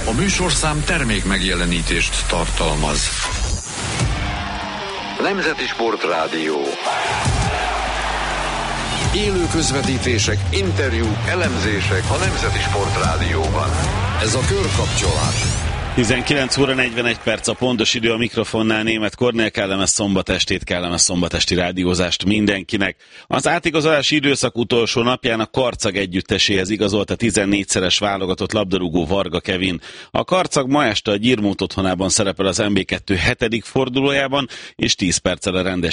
A műsorszám termék megjelenítést tartalmaz. Nemzeti Sportrádió. Élő közvetítések, interjúk, elemzések a Nemzeti Sportrádióban. Ez a Körkapcsolás. 19 óra 41 perc a pontos idő, a mikrofonnál Németh Kornél. Kellemes szombatestét, kellemes szombatesti rádiózást mindenkinek. Az átigazolási időszak utolsó napján a Karcag együtteséhez igazolt a 14-szeres válogatott labdarúgó Varga Kevin. A Karcag ma este a Gyirmót otthonában szerepel az MB2 7. fordulójában, és 10 perccel a rendes